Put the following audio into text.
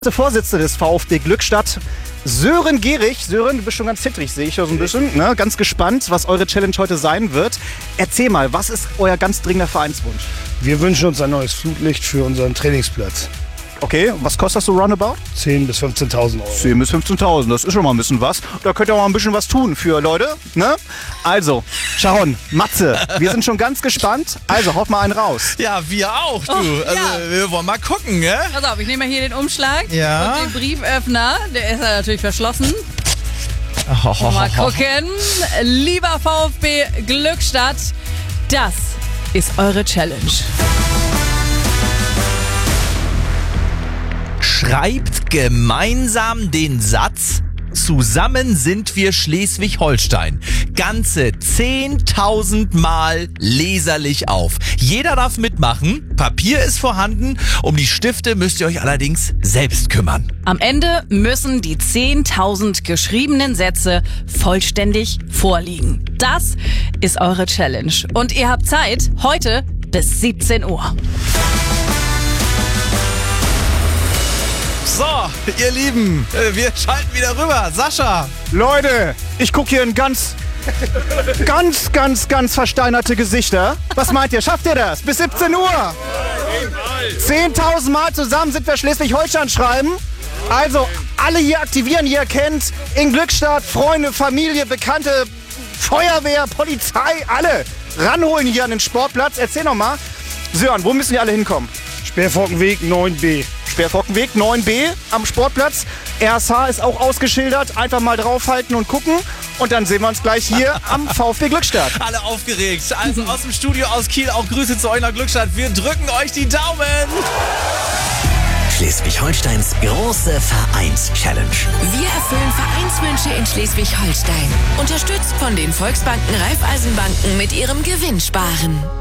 Der Vorsitzende des VfB Glückstadt, Sören Gehrig. Sören, du bist schon ganz zittrig, sehe ich ja so ein bisschen. Ne? Ganz gespannt, was eure Challenge heute sein wird. Erzähl mal, was ist euer ganz dringender Vereinswunsch? Wir wünschen uns ein neues Flutlicht für unseren Trainingsplatz. Okay, was kostet das so roundabout? 10.000 bis 15.000 Euro. 10.000 bis 15.000, das ist schon mal ein bisschen was. Da könnt ihr auch mal ein bisschen was tun für Leute. Ne? Also, Sharon, Matze, wir sind schon ganz gespannt. Also, haut mal einen raus. Ja, wir auch, du. Wir wollen mal gucken, ne? Pass auf, ich nehme mal hier den Umschlag Ja. und den Brieföffner. Der ist ja natürlich verschlossen. Mal gucken. Lieber VfB Glückstadt, das ist eure Challenge. Schreibt gemeinsam den Satz: Zusammen sind wir Schleswig-Holstein. Ganze 10.000 Mal leserlich auf. Jeder darf mitmachen. Papier ist vorhanden. Um die Stifte müsst ihr euch allerdings selbst kümmern. Am Ende müssen die 10.000 geschriebenen Sätze vollständig vorliegen. Das ist eure Challenge. Und ihr habt Zeit heute bis 17 Uhr. So, ihr Lieben, wir schalten wieder rüber. Sascha. Leute, ich gucke hier in ganz versteinerte Gesichter. Was meint ihr, schafft ihr das? Bis 17 Uhr? 10.000 Mal zusammen sind wir Schleswig-Holstein schreiben. Also alle hier aktivieren, die ihr kennt. In Glückstadt, Freunde, Familie, Bekannte, Feuerwehr, Polizei, alle ranholen hier an den Sportplatz. Erzähl noch mal. Sören, wo müssen die alle hinkommen? Sperrfockenweg 9b. Sperrfockenweg 9b am Sportplatz. RSH ist auch ausgeschildert. Einfach mal draufhalten und gucken. Und dann sehen wir uns gleich hier am VfB Glückstadt. Alle aufgeregt. Also aus dem Studio aus Kiel auch Grüße zu euch nach Glückstadt. Wir drücken euch die Daumen. Schleswig-Holsteins große Vereins-Challenge. Wir erfüllen Vereinswünsche in Schleswig-Holstein. Unterstützt von den Volksbanken Raiffeisenbanken mit ihrem Gewinnsparen.